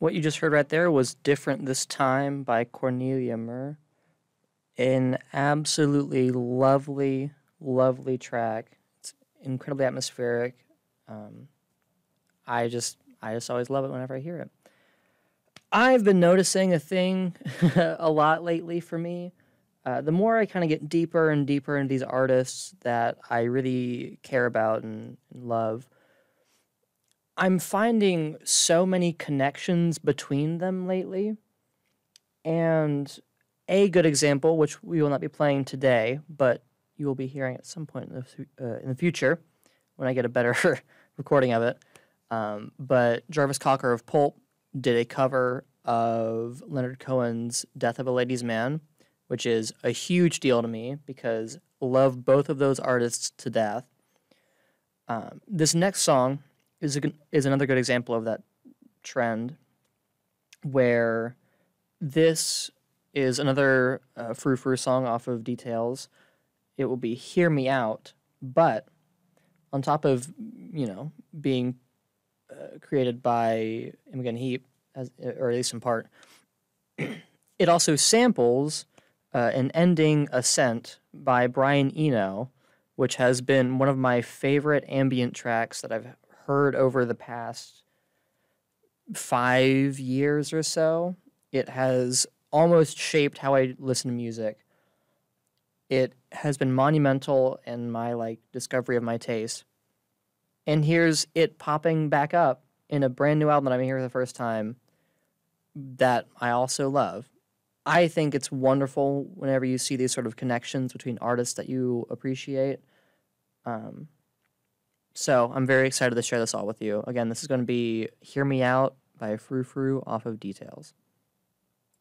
What you just heard right there was Different This Time by Cornelia Murr. An absolutely lovely, lovely track. It's incredibly atmospheric. Um, I just always love it whenever I hear it. I've been noticing a thing a lot lately for me. The more I kind of get deeper and deeper into these artists that I really care about and love, I'm finding so many connections between them lately. And a good example, which we will not be playing today, but you will be hearing at some point in the future when I get a better recording of it. But Jarvis Cocker of Pulp did a cover of Leonard Cohen's Death of a Ladies' Man, which is a huge deal to me because I love both of those artists to death. This next song is another good example of that trend where this is another Frou Frou song off of Details. It will be Hear Me Out, but on top of, being created by Imogen Heap, or at least in part, it also samples an ending Ascent by Brian Eno, which has been one of my favorite ambient tracks that I've heard over the past 5 years or so. It has almost shaped how I listen to music. It has been monumental in my discovery of my taste. And here's it popping back up in a brand new album that I'm hearing for the first time that I also love. I think it's wonderful whenever you see these sort of connections between artists that you appreciate. So I'm very excited to share this all with you. Again, this is going to be Hear Me Out by Frou Frou off of Details.